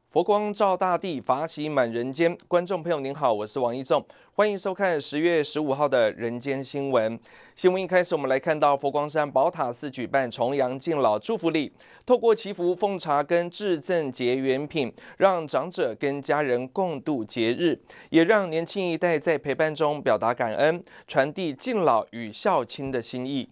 佛光照大地，法喜满人间。观众朋友您好，我是王一仲，欢迎收看10月15号的人间新闻。新闻一开始，我们来看到佛光山宝塔寺举办重阳敬老祝福礼，透过祈福、奉茶跟致赠结缘品，让长者跟家人共度节日，也让年轻一代在陪伴中表达感恩，传递敬老与孝亲的心意。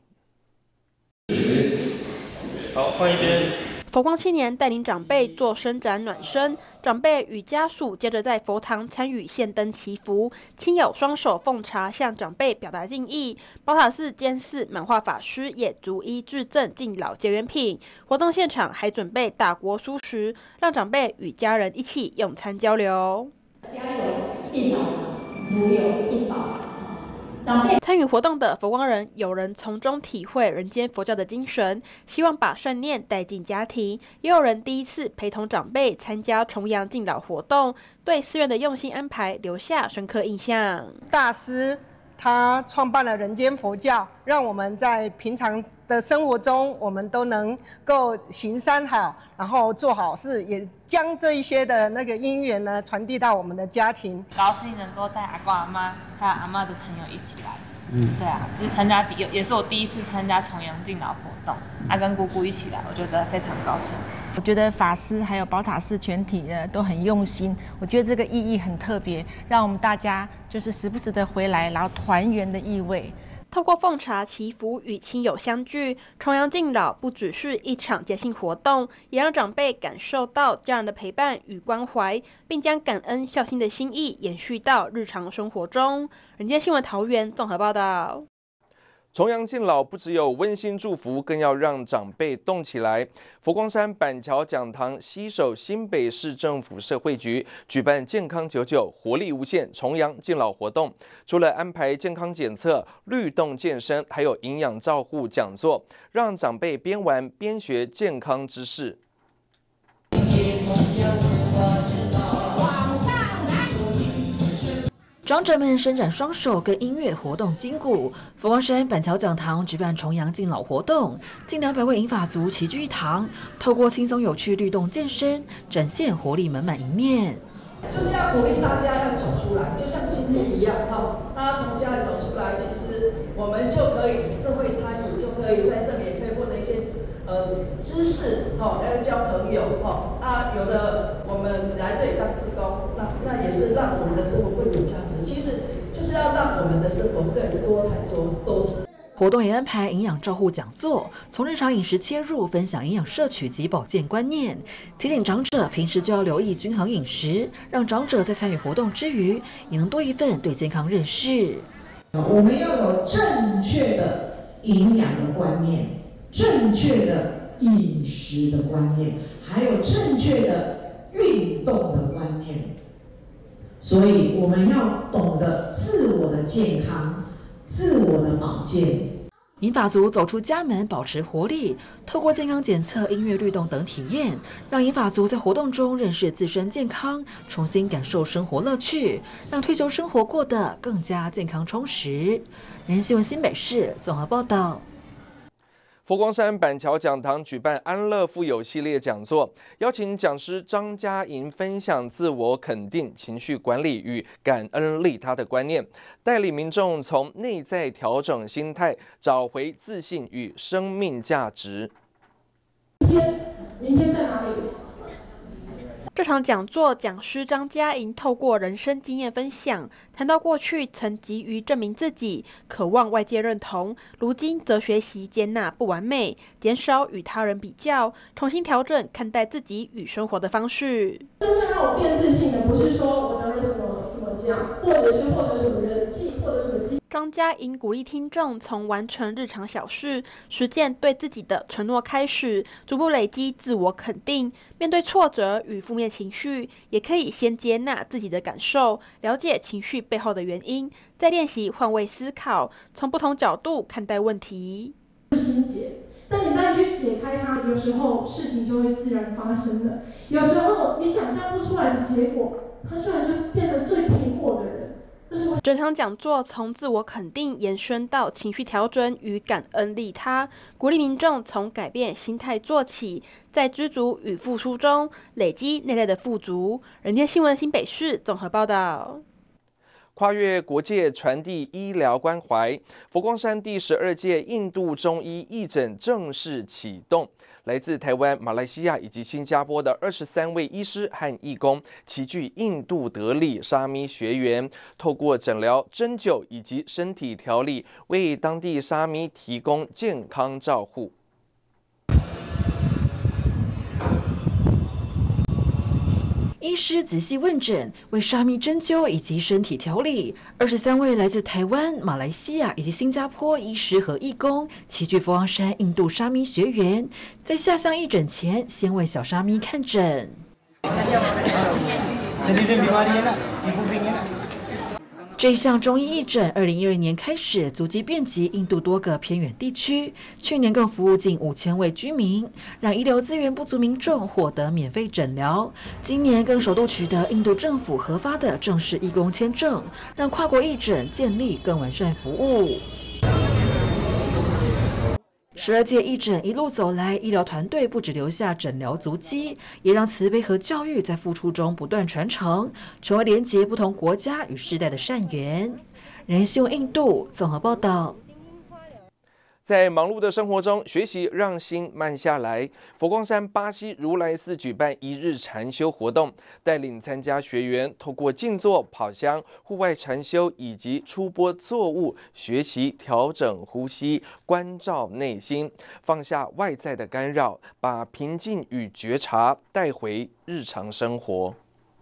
好，换一边。 佛光青年带领长辈做伸展暖身，长辈与家属接着在佛堂参与献灯祈福，亲友双手奉茶向长辈表达敬意。宝塔寺监寺满化法师也逐一致赠敬老结缘品。活动现场还准备大锅蔬食，让长辈与家人一起用餐交流。 家有一老，如有一宝。 参与活动的佛光人，有人从中体会人间佛教的精神，希望把善念带进家庭；也有人第一次陪同长辈参加重阳敬老活动，对寺院的用心安排留下深刻印象。 大师他创办了人间佛教，让我们在平常的生活中，我们都能够行善好，然后做好事，也将这一些的那个因缘呢传递到我们的家庭。 高兴能够带阿公阿妈还有阿嬷的朋友一起来。对啊，就是也是我第一次参加重阳敬老活动，跟姑姑一起来，我觉得非常高兴。 我觉得法师还有宝塔寺全体呢都很用心，我觉得这个意义很特别，让我们大家就是时不时的回来，然后团圆的意味。 透过奉茶祈福与亲友相聚，重阳敬老不只是一场节庆活动，也让长辈感受到家人的陪伴与关怀，并将感恩孝心的心意延续到日常生活中。人间新闻桃园综合报道。 重阳敬老不只有温馨祝福，更要让长辈动起来。佛光山板桥讲堂携手新北市政府社会局举办健康99活力无限重阳敬老活动，除了安排健康检测、律动健身，还有营养照护讲座，让长辈边玩边学健康知识。 长者们伸展双手，跟音乐活动筋骨。佛光山板桥讲堂举办重阳敬老活动，近200位银发族齐聚一堂，透过轻松有趣律动健身，展现活力满满一面。 就是要鼓励大家要走出来，就像今天一样，大家从家里走出来，其实我们就可以社会参与，就可以在这里也可以获得一些知识，要交朋友，有的我们来这里当志工，那也是让我们的生活更有价值。其实就是要让我们的生活更多彩多姿。 活动也安排营养照护讲座，从日常饮食切入，分享营养摄取及保健观念，提醒长者平时就要留意均衡饮食，让长者在参与活动之余，也能多一份对健康认识。 我们要有正确的营养的观念，正确的饮食的观念，还有正确的运动的观念。所以我们要懂得自我的健康，自我的保健。 银发族走出家门，保持活力，透过健康检测、音乐律动等体验，让银发族在活动中认识自身健康，重新感受生活乐趣，让退休生活过得更加健康充实。人间新闻新北市综合报道。 佛光山板桥讲堂举办安乐富有系列讲座，邀请讲师张嘉莹分享自我肯定、情绪管理与感恩利他的观念，带领民众从内在调整心态，找回自信与生命价值。 明天在哪里？ 这场讲座，讲师张嘉莹透过人生经验分享，谈到过去曾急于证明自己，渴望外界认同，如今则学习接纳不完美，减少与他人比较，重新调整看待自己与生活的方式。 真正让我变自信的，不是说我得了什么奖，或者是获得什么人气，或者什么机。 张嘉莹鼓励听众从完成日常小事、实践对自己的承诺开始，逐步累积自我肯定。面对挫折与负面情绪，也可以先接纳自己的感受，了解情绪背后的原因，再练习换位思考，从不同角度看待问题。 心结，但你当你去解开它，有时候事情就会自然发生了。有时候你想象不出来的结果，它虽然就变得最平稳的人。 整场讲座从自我肯定延伸到情绪调整与感恩利他，鼓励民众从改变心态做起，在知足与付出中累积内在的富足。人间新闻新北市综合报道。 跨越国界传递医疗关怀，佛光山第12届印度中医义诊正式启动。来自台湾、马来西亚以及新加坡的23位医师和义工，齐聚印度德里沙弥学园，透过诊疗、针灸以及身体调理，为当地沙弥提供健康照护。 医师仔细问诊，为沙弥针灸以及身体调理。23位来自台湾、马来西亚以及新加坡医师和义工齐聚佛光山印度沙弥学园，在下乡义诊前，先为小沙弥看诊。这项中医义诊2012年开始足迹遍及印度多个偏远地区，去年更服务近5000位居民，让医疗资源不足民众获得免费诊疗。今年更首度取得印度政府核发的正式义工签证，让跨国义诊建立更完善服务。12届义诊一路走来，医疗团队不只留下诊疗足迹，也让慈悲和教育在付出中不断传承，成为连结不同国家与世代的善缘。人间新闻印度综合报道。 在忙碌的生活中，学习让心慢下来。佛光山巴西如来寺举办1日禅修活动，带领参加学员透过静坐、跑香、户外禅修以及出播作物，学习调整呼吸、关照内心，放下外在的干扰，把平静与觉察带回日常生活。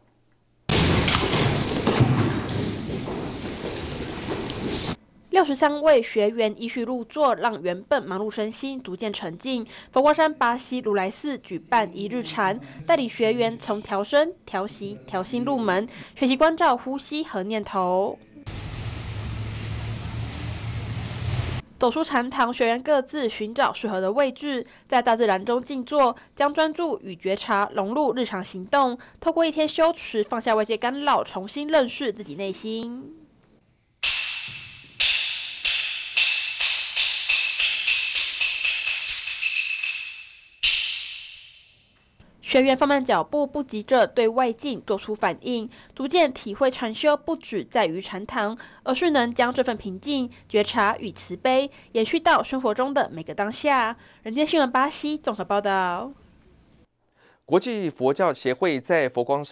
63位学员依序入座，让原本忙碌身心逐渐沉静。佛光山巴西如来寺举办1日禅，带领学员从调身、调息、调心入门，学习关照呼吸和念头。走出禅堂，学员各自寻找适合的位置，在大自然中静坐，将专注与觉察融入日常行动，透过一天修持，放下外界干扰，重新认识自己内心。学员放慢脚步，不急着对外境做出反应，逐渐体会禅修不只在于禅堂，而是能将这份平静、觉察与慈悲延续到生活中的每个当下。人间新闻巴西综合报道。 国际佛教协会在佛光山